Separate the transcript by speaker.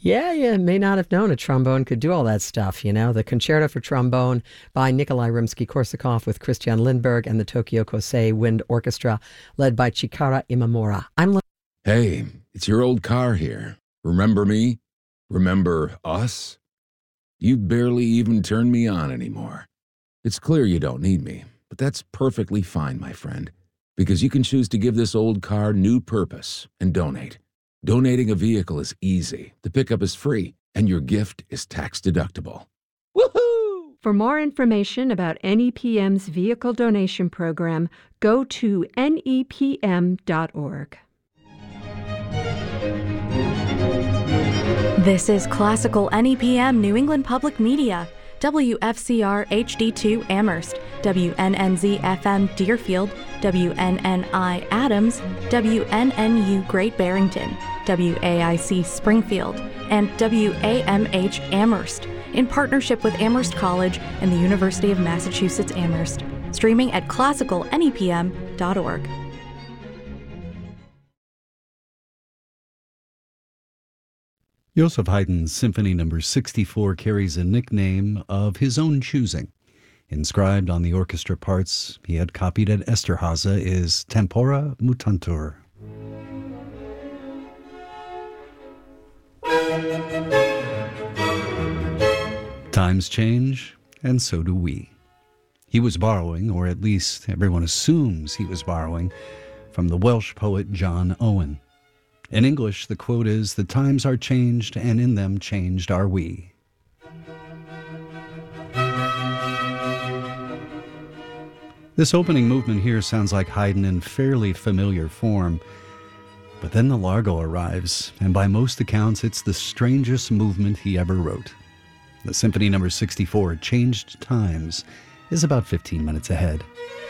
Speaker 1: Yeah, you may not have known a trombone could do all that stuff, you know. The Concerto for Trombone by Nikolai Rimsky-Korsakov with Christian Lindberg and the Tokyo Kosei Wind Orchestra, led by Chikara Imamura.
Speaker 2: Hey, it's your old car here. Remember me? Remember us? You barely even turn me on anymore. It's clear you don't need me, but that's perfectly fine, my friend, because you can choose to give this old car new purpose and donate. Donating a vehicle is easy, the pickup is free, and your gift is tax-deductible. Woohoo!
Speaker 3: For more information about NEPM's vehicle donation program, go to nepm.org.
Speaker 4: This is Classical NEPM New England Public Media, WFCR HD2 Amherst, WNNZ FM Deerfield, WNNI Adams, WNNU Great Barrington, WAIC Springfield, and WAMH Amherst, in partnership with Amherst College and the University of Massachusetts Amherst. Streaming at classicalnepm.org.
Speaker 5: Joseph Haydn's Symphony No. 64 carries a nickname of his own choosing. Inscribed on the orchestra parts he had copied at Esterhazy is Tempora Mutantur. Times change, and so do we. He was borrowing, or at least everyone assumes he was borrowing, from the Welsh poet John Owen. In English, the quote is, "The times are changed, and in them changed are we." This opening movement here sounds like Haydn in fairly familiar form, but then the Largo arrives, and by most accounts, it's the strangest movement he ever wrote. The Symphony No. 64, Changed Times, is about 15 minutes ahead.